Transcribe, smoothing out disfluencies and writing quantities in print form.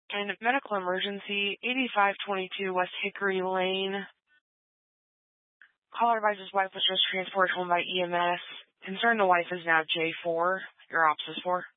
And medical emergency, 8522 West Hickory Lane. Caller advised his wife was just transported home by EMS. Concerned the wife is now J4. Your ops is 4.